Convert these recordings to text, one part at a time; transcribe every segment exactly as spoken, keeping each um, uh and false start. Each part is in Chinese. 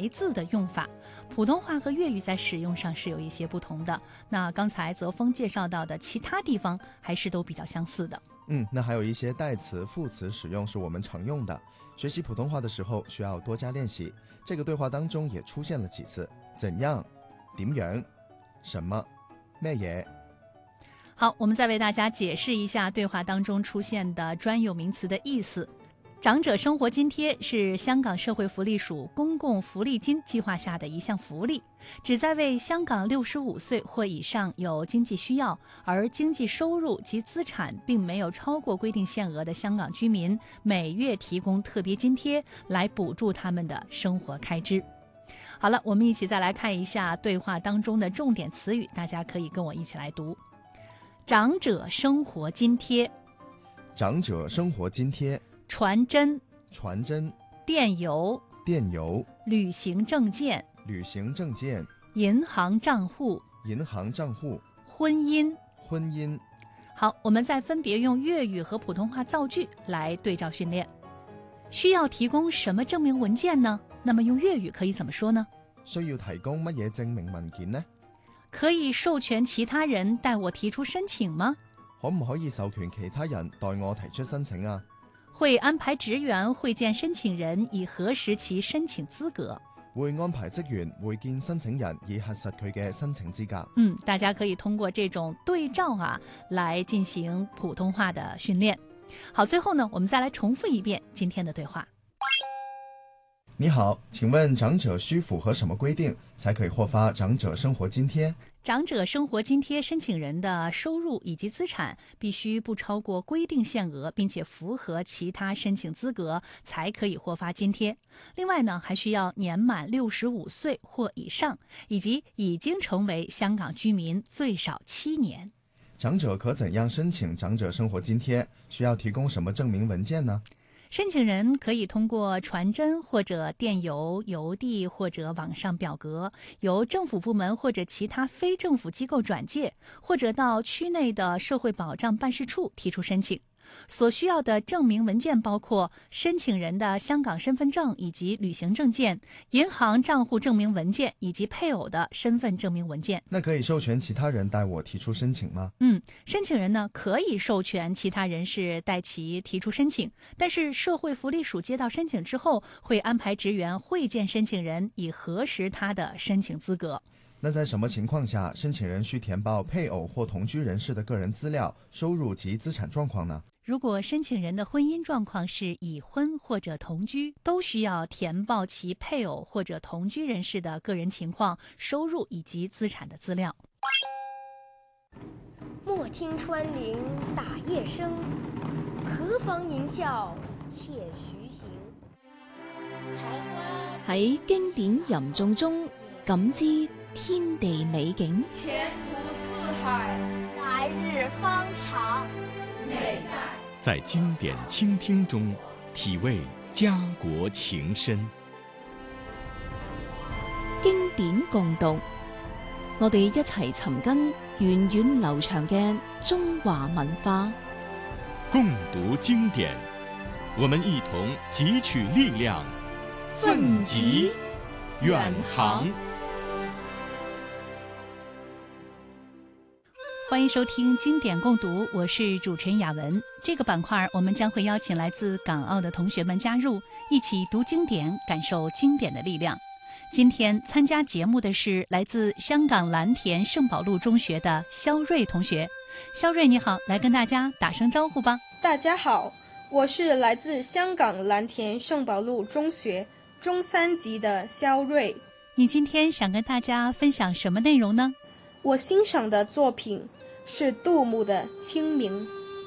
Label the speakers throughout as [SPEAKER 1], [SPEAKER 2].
[SPEAKER 1] 来自的用法。普通话和粤语在使用上是有一些不同的，那刚才泽峰介绍到的其他地方还是都比较相似的。
[SPEAKER 2] 嗯，那还有一些代词、副词使用是我们常用的，学习普通话的时候需要多加练习。这个对话当中也出现了几次，怎样、點樣、什麼、咩嘢。
[SPEAKER 1] 好，我们再为大家解释一下对话当中出现的专有名词的意思。长者生活津贴是香港社会福利署公共福利金计划下的一项福利，旨在为香港六十五岁或以上有经济需要而经济收入及资产并没有超过规定限额的香港居民每月提供特别津贴，来补助他们的生活开支。好了，我们一起再来看一下对话当中的重点词语，大家可以跟我一起来读。长者生活津贴，
[SPEAKER 2] 长者生活津贴，
[SPEAKER 1] 传真、
[SPEAKER 2] 传真、
[SPEAKER 1] 电邮、
[SPEAKER 2] 电邮、
[SPEAKER 1] 旅行证件、
[SPEAKER 2] 旅行证件、
[SPEAKER 1] 银行账户、
[SPEAKER 2] 银行账户、
[SPEAKER 1] 婚姻、
[SPEAKER 2] 婚姻。
[SPEAKER 1] 好，我们再分别用粤语和普通话造句来对照训练。需要提供什么证明文件呢？那么用粤语可以怎么说呢？
[SPEAKER 2] 需要提供乜嘢證明文件呢？
[SPEAKER 1] 可以授權其他人代我提出申請嗎？
[SPEAKER 2] 可唔可以授權其他人代我提出申請啊？
[SPEAKER 1] 會安排職員會見申請人以核實其申請資格。
[SPEAKER 2] 會安排職員會見申請人以核實佢嘅申請資格。
[SPEAKER 1] 嗯，大家可以通過這種對照啊，來進行普通話的訓練。好，最後呢，我們再來重複一遍今天的對話。
[SPEAKER 2] 你好，請問長者需符合什麼規定才可以獲發長者生活津貼？
[SPEAKER 1] 長者生活津貼申請人的收入以及資產必須不超過規定限額，並且符合其他申請資格，才可以獲發津貼。另外呢，還需要年滿六十五歲或以上，以及已經成為香港居民最少七年。
[SPEAKER 2] 長者可怎樣申請長者生活津貼？需要提供什麼證明文件呢？
[SPEAKER 1] 申請人可以通過傳真或者電郵、郵遞或者網上表格，由政府部門或者其他非政府機構轉介，或者到區內的社會保障辦事處提出申請。所需要的證明文件包括申請人的香港身份證以及旅行證件、銀行賬戶證明文件以及配偶的身份證明文件。
[SPEAKER 2] 那可以授權其他人代我提出申請嗎？
[SPEAKER 1] 嗯，申請人呢可以授權其他人士代其提出申請，但是社會福利署接到申請之後，會安排職員會見申請人以核實他的申請資格。
[SPEAKER 2] 那在什麼情況下，申請人需填報配偶或同居人士的個人資料、收入及資產狀況呢？
[SPEAKER 1] 如果申請人的婚姻狀況是已婚或者同居，都需要填報其配偶或者同居人士的個人情況、收入以及資產的資料。
[SPEAKER 3] 莫聽穿林打葉聲，何妨吟嘯且徐行。
[SPEAKER 4] 喺經典吟誦中感知天地美景，
[SPEAKER 5] 前途似海，
[SPEAKER 3] 來日方長。
[SPEAKER 5] 美
[SPEAKER 6] 在經典傾聽中體味家國情深。
[SPEAKER 4] 經典共讀，我哋一齊尋根源遠流長嘅中華文化。
[SPEAKER 6] 共讀經典，我們一同汲取力量，奮楫遠航。
[SPEAKER 1] 歡迎收聽經典共讀，我是主持人雅文。這個板塊我們將會邀請來自港澳的同學們加入，一起讀經典，感受經典的力量。今天參加節目的是來自香港藍田聖保祿中學的肖瑞同學。肖瑞你好，來跟大家打聲招呼吧。
[SPEAKER 7] 大家好，我是來自香港藍田聖保祿中學中三級的肖瑞。
[SPEAKER 1] 你今天想跟大家分享什麼內容呢？
[SPEAKER 7] 我欣賞的作品是杜牧的《清明》。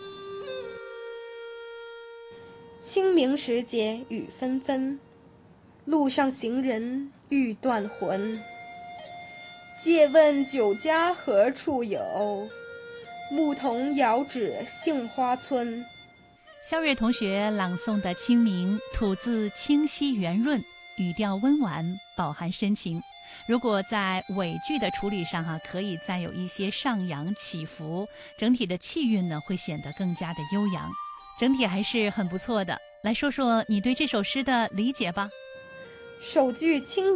[SPEAKER 7] 清明時節雨紛紛，路上行人欲斷魂。借問酒家何處有？牧童遙指杏花村。
[SPEAKER 1] 肖瑞同學朗誦的《清明》吐字清晰圓潤，語調溫婉，飽含深情。如果在尾句的處理上哈、啊，可以再有一些上揚起伏，整體的氣韻呢會顯得更加的悠揚，整體還是很不錯的。來說說你對這首詩的理解吧。
[SPEAKER 7] 首句清